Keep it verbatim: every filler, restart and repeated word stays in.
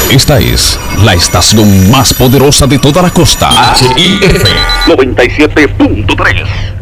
Esta es la estación más poderosa de toda la costa. H I F noventa y siete punto tres.